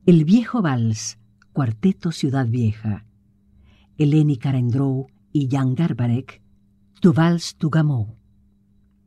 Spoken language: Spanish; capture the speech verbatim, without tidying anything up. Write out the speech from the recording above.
El viejo vals, Cuarteto Ciudad Vieja. Eleni Karendrou y Jan Garbarek, Tu vals, tu gamó.